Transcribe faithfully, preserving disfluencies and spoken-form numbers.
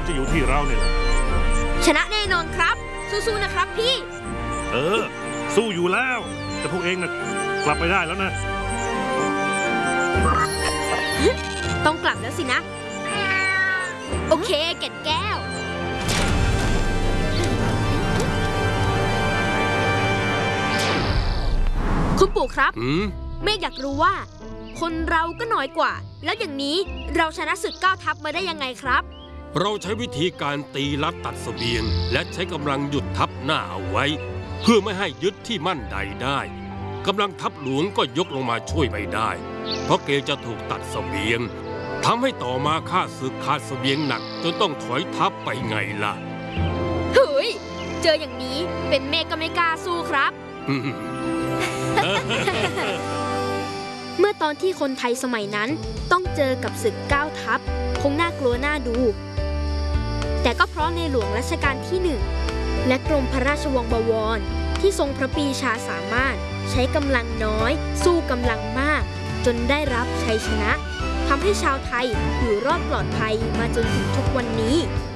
จะอยู่ที่เราเนี่ยนะชนะแน่นอนครับสู้ๆนะครับพี่เออสู้อยู่แล้วแต่พวกเองนะกลับไปได้แล้วนะต้องกลับแล้วสินะโอเคแก่นแก้วคุณปู่ครับเมฆอยากรู้ว่าคนเราก็น้อยกว่าแล้วอย่างนี้เราชนะศึกเก้าทัพมาได้ยังไงครับเราใช้วิธีการตีลัดตัดเสบียงและใช้กำลังหยุดทัพหน้าเอาไว้เพื่อไม่ให้ยึดที่มั่นใดได้กำลังทัพหลวงก็ยกลงมาช่วยไม่ได้เพราะเกรงจะถูกตัดเสบียงทำให้ต่อมาข้าศึกขาดเสบียงหนักจนต้องถอยทัพไปไงล่ะเฮ้ยเจออย่างนี้เป็นเมฆก็ไม่กล้าสู้ครับ เมื่อตอนที่คนไทยสมัยนั้นต้องเจอกับศึกเก้าทัพคงน่ากลัวน่าดูแต่ก็เพราะในหลวงรัชกาลที่หนึ่งและกรมพระราชวังบวรที่ทรงพระปรีชาสามารถใช้กำลังน้อยสู้กำลังมากจนได้รับชัยชนะทำให้ชาวไทยอยู่รอดปลอดภัยมาจนถึงทุกวันนี้